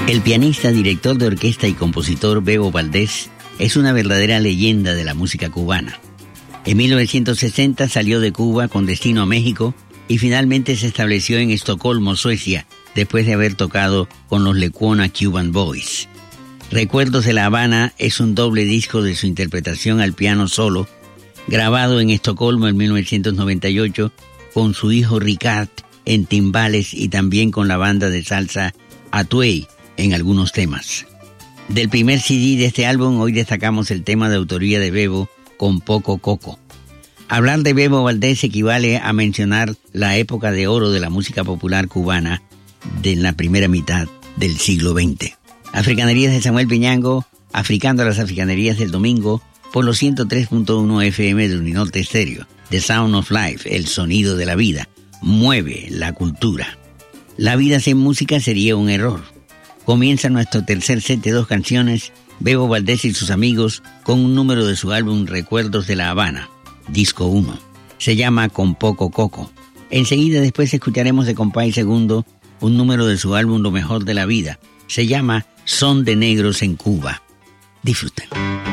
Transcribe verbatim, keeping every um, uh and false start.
El pianista, director de orquesta y compositor Bebo Valdés es una verdadera leyenda de la música cubana. En mil novecientos sesenta salió de Cuba con destino a México y finalmente se estableció en Estocolmo, Suecia, después de haber tocado con los Lecuona Cuban Boys. Recuerdos de La Habana es un doble disco de su interpretación al piano solo, grabado en Estocolmo en mil novecientos noventa y ocho con su hijo Ricard en timbales y también con la banda de salsa Atuey en algunos temas. Del primer C D de este álbum hoy destacamos el tema de autoría de Bebo, Con Poco Coco. Hablar de Bebo Valdés equivale a mencionar la época de oro de la música popular cubana de la primera mitad del siglo veinte. Africanerías de Samuel Piñango, africando a las africanerías del domingo por los ciento tres punto uno F M de Uninorte Estéreo. The Sound of Life, el sonido de la vida, mueve la cultura. La vida sin música sería un error. Comienza nuestro tercer set de dos canciones, Bebo Valdés y sus amigos, con un número de su álbum Recuerdos de La Habana, disco uno. Se llama Con Poco Coco. Enseguida después escucharemos de Compay Segundo un número de su álbum Lo Mejor de la Vida. Se llama Son de Negros en Cuba. Disfruten.